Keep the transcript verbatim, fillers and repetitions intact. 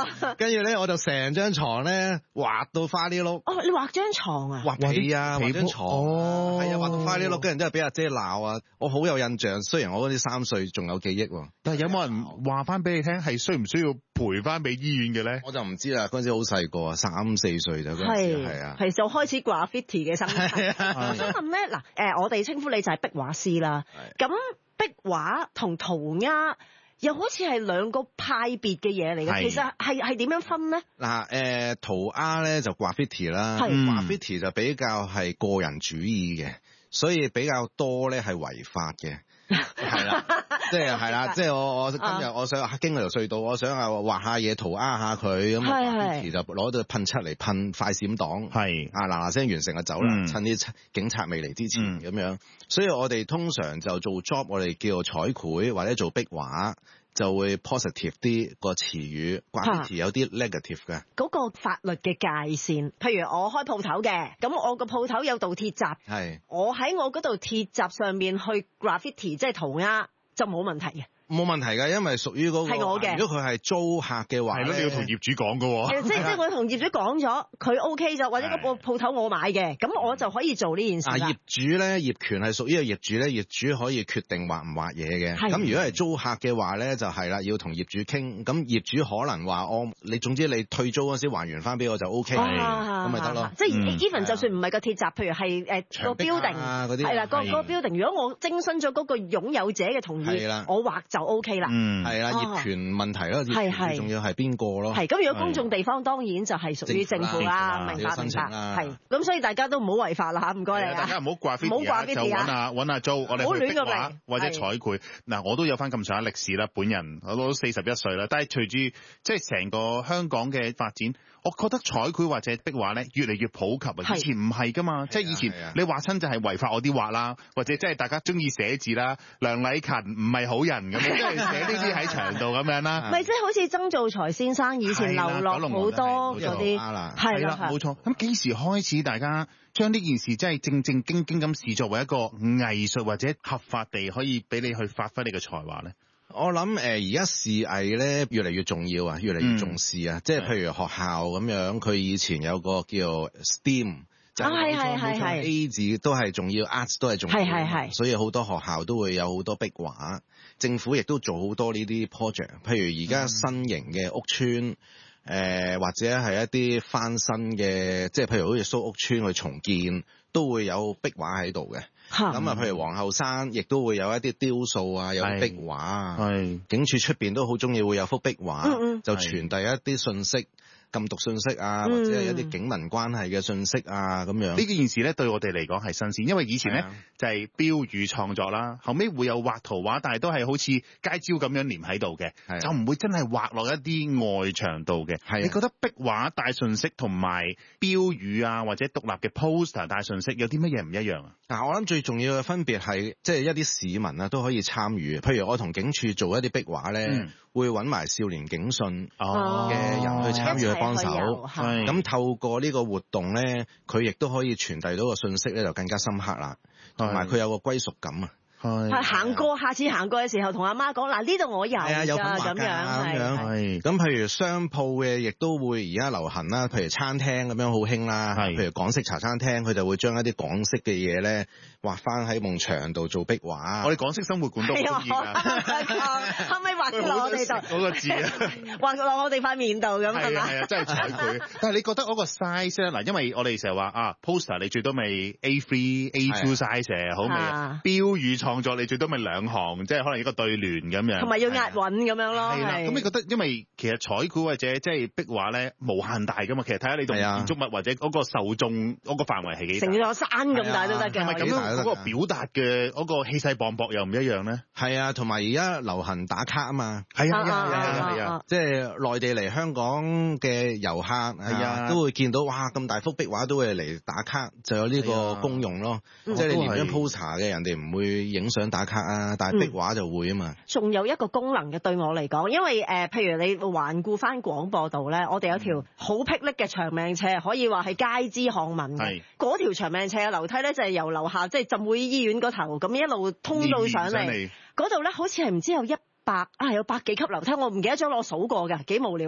跟住咧我就成張床咧畫到花呢碌。 哦，你畫張床啊？ 畫被啊，畫張床。 哦， 係啊，畫到花呢碌，跟住之後俾阿姐鬧啊！我好有印象，雖然我嗰啲三歲仲有記憶喎。 但係有冇人話翻俾你聽係需唔需要賠翻俾醫院嘅咧？ 我就唔知啦，嗰陣時好細個啊，三四歲就嗰陣時係啊， 係就開始 graffiti 嘅生涯。我想問咧，嗱誒，我哋稱呼你就係壁畫師啦。咁壁畫同塗鴉又好似係兩個派別嘅嘢嚟嘅，其實係係點樣分咧？ 嗱誒，塗鴉咧就 graffiti 啦，graffiti 就比較係個人主義嘅，所以比較多咧係違法嘅。係啦，即係係啦，即係我我今日我想經過條隧道，我想啊畫下嘢塗鴉下佢咁，graffiti就攞到噴漆嚟噴快閃黨，係啊嗱嗱聲完成就走啦，趁啲警察未嚟之前咁樣。所以我哋通常就做 job，我哋叫做彩繪或者做壁畫。就會 positive 啲個詞語，graffiti有啲 negative 嘅。 嗰個法律嘅界線，譬如我開鋪頭嘅，咁我個鋪頭有道鐵閘，係我喺我嗰度鐵閘上面去 graffiti，即係塗鴉就冇問題嘅。 冇問題㗎，因為屬於嗰、嗰個係我嘅。如果佢係租客嘅話，係咯，你要同業主講㗎喎。即即係我同業主講咗，佢 OK 咗，或者個鋪頭我買嘅，咁我就可以做呢件事啦。啊，業主咧，業權係屬於個業主咧，業主可以決定畫唔畫嘢嘅。咁如果係租客嘅話咧，就係啦，要同業主傾。咁業主可能話我，你總之你退租嗰時還原翻俾我就 OK，咁咪得咯。即係 even 就算唔係個鐵閘，譬如係誒個 building 係啦，個個 building，如果我徵詢咗嗰個擁有者嘅同意，我畫就 O K 啦，嗯，係啦，業權問題咯，業權仲要係邊個咯？係咁，如果公眾地方當然就係屬於政府啦，明白明白，係咁，所以大家都唔好違法啦嚇，唔該你啊，大家唔好掛飛，唔好掛飛，就揾下揾下租，我哋去壁畫或者彩繪。嗱，我都有翻咁上下歷史啦，本人我都四十一歲啦，但係隨住即係成個香港嘅發展，我覺得彩繪或者壁畫咧越嚟越普及啊！以前唔係噶嘛，即係以前你畫親就係違法我啲畫啦，或者即係大家中意寫字啦，梁禮勤唔係好人咁樣，即係寫呢啲喺牆度咁樣啦。咪即係好似曾造才先生以前流落好多嗰啲，係啦，冇錯。咁幾時開始大家將呢件事真係正正經經咁視作為一個藝術或者合法地可以俾你去發揮你嘅才華咧？我諗誒，而家視藝咧越嚟越重要啊，越嚟越重視啊。嗯、即係譬如學校咁樣，佢以前有個叫 STEAM，就係係係係 A 字都係重要 ，Arts 都係重要，係係係。所以好多學校都會有好多壁畫，政府亦都做好多呢啲 project。譬如而家新型嘅屋邨，誒、呃、或者係一啲翻新嘅，即係譬如好似蘇屋邨去重建，都會有壁畫喺度嘅。咁啊，譬如皇后山，亦都會有一啲雕塑啊，有啲壁畫啊。係警署出邊都好中意會有幅壁畫，嗯嗯就傳遞一啲信息。禁毒信息啊，或者係一啲警民關係嘅信息啊，咁樣呢件事咧對我哋嚟講係新鮮，因為以前咧就係標語創作啦，後尾會有畫圖畫，但係都係好似街招咁樣黏喺度嘅，就唔會真係畫落一啲外牆度嘅。你覺得壁畫帶信息同埋標語啊，或者獨立嘅 poster 帶信息有啲乜嘢唔一樣啊？嗱，我諗最重要嘅分別係即係一啲市民啊都可以參與，譬如我同警署做一啲壁畫咧，嗯、會揾埋少年警訊嘅人去參與。哦幫手，咁透過呢個活動咧，佢亦都可以傳遞到個信息咧，就更加深刻啦，同埋佢有個歸屬感啊。係行過，下次行過嘅時候，同阿媽講嗱，呢度我有㗎，咁樣係。咁譬如商鋪嘅，亦都會而家流行啦，譬如餐廳咁樣好興啦，譬如港式茶餐廳，佢就會將一啲港式嘅嘢咧畫翻喺埲牆度做壁畫。我哋港式生活館都好中意㗎，可唔可以畫落我哋度？嗰個字啊，畫落我哋塊面度咁係嘛？係啊，真係彩繪。但係你覺得嗰個 size 咧嗱，因為我哋成日話啊 poster 你最多咪 A three A two size 好未啊？標語創創作你最多咪兩行，即係可能一個對聯咁樣，同埋要押韻咁樣咯。係啦，咁你覺得因為其實彩繪或者即係壁畫咧無限大噶嘛，其實睇下你同建築物或者嗰個受眾嗰個範圍係幾大，成座山咁大都得嘅。係咪咁樣嗰個表達嘅嗰個氣勢磅礴又唔一樣咧？係啊，同埋而家流行打卡啊嘛。係啊係啊係啊，即係內地嚟香港嘅遊客係啊都會見到哇咁大幅壁畫都會嚟打卡，就有呢個功用咯。即係你連張 poster 嘅人哋唔會影相打卡啊，但係壁畫就會啊嘛。仲、嗯、有一個功能嘅對我嚟講，因為誒、呃，譬如你環顧翻廣播道咧，我哋有條好霹靂嘅長命斜，可以話係街知巷聞嘅。嗰條長命斜嘅樓梯咧，就係、是、由樓下即係、就是、浸會醫院嗰頭咁一路通到上嚟。嗰度咧好似係唔知有一百啊，有百幾級樓梯，我唔記得咗，我數過㗎，幾無聊。